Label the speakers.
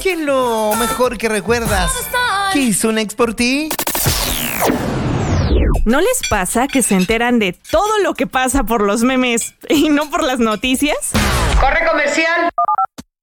Speaker 1: ¿Qué es lo mejor que recuerdas? ¿Qué hizo un ex por ti?
Speaker 2: ¿No les pasa que se enteran de todo lo que pasa por los memes y no por las noticias?
Speaker 3: ¡Corre comercial!